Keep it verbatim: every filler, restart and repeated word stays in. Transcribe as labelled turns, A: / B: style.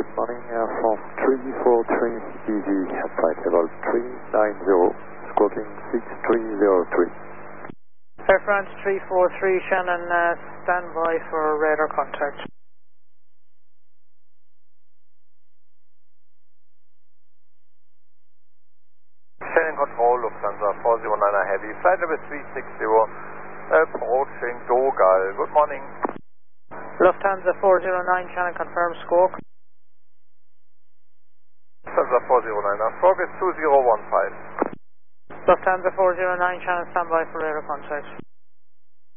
A: good morning, Air France three four three E G at flight level three nine zero, squawking six three zero three.
B: Air France three four three, Shannon, uh, stand by for radar contact.
C: Shannon Control, Lufthansa four zero nine Heavy, flight level three six zero, approaching Dogal. Good morning.
B: Lufthansa four zero nine, Shannon, confirm squawk.
C: Lufthansa four zero nine, our squawk is two zero one five.
B: Lufthansa four zero nine, Shannon, stand by for radar contact.